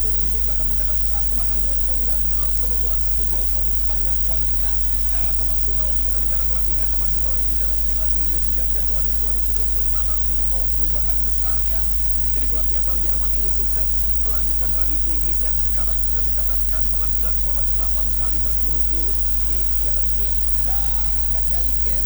pelatih Inggris bahkan mencatat 6 kemenangan beruntun dan belum kebobolan satu gol pun di sepanjang kualifikasi. Nah, Thomas Tuchel nih, kita bicara pelatihnya. Thomas Tuchel nih bicara pelatih Inggris sejak Januari 2025 langsung membawa perubahan besar ya. Jadi pelatih asal Jerman ini sukses melanjutkan tradisi Inggris yang sekarang sudah mencatatkan penampilan selama 8 kali berturut-turut di Piala Dunia. Nah, dan Harry Kane